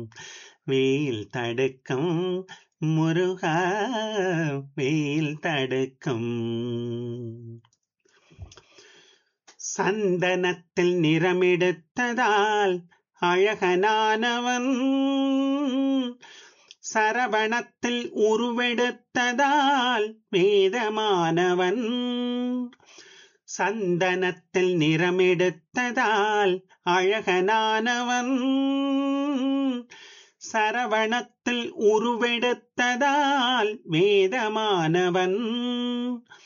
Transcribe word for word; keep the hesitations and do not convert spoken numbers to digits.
வேல் தடுக்கும் முருகா, வேல் தடுக்கும். சந்தனத்தில் நிறமெடுத்ததால் அழகனானவன், சரவணத்தில் உருவெடுத்ததால் வேதமானவன். சந்தனத்தில் நிறமெடுத்ததால் அழகனானவன், சரவணத்தில் உருவெடுத்ததால் வேதமானவன்.